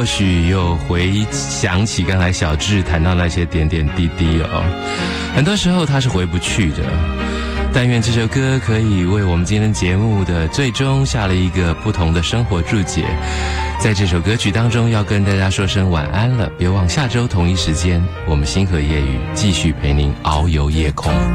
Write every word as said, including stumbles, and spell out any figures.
或许又回想起刚才小智谈到那些点点滴滴哦，很多时候他是回不去的。但愿这首歌可以为我们今天节目的最终下了一个不同的生活注解。在这首歌曲当中要跟大家说声晚安了，别忘下周同一时间我们星河夜语继续陪您遨游夜空。